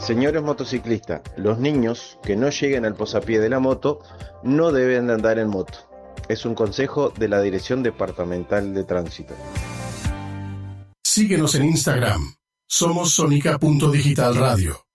Señores motociclistas, los niños que no lleguen al posapié de la moto no deben de andar en moto. Es un consejo de la Dirección Departamental de Tránsito. Síguenos en Instagram. Somos Sónica.Digital Radio.